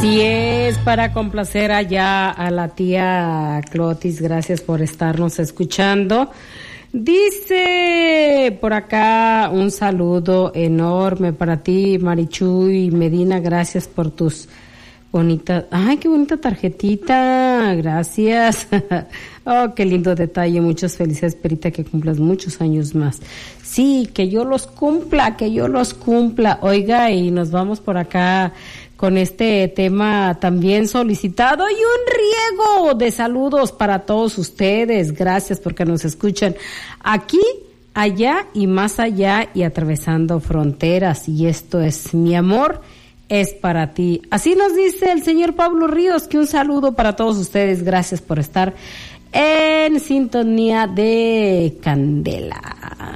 Así es, para complacer allá a la tía Clotis, gracias por estarnos escuchando. Dice por acá un saludo enorme para ti, Marichuy Medina, gracias por tus bonitas, ay, qué bonita tarjetita, gracias. Oh, qué lindo detalle, muchas felicidades, Perita, que cumplas muchos años más. Sí, que yo los cumpla, Oiga, y nos vamos por acá con este tema también solicitado y un riego de saludos para todos ustedes. Gracias porque nos escuchan aquí, allá y más allá y atravesando fronteras. Y esto es Mi Amor es para ti. Así nos dice el señor Pablo Ríos, que un saludo para todos ustedes. Gracias por estar en sintonía de Candela.